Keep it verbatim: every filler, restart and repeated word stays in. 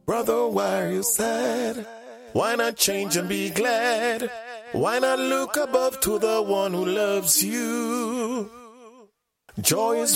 Brother, why are you sad? Why not change and be glad? Why not look above to the one who loves you? Joy is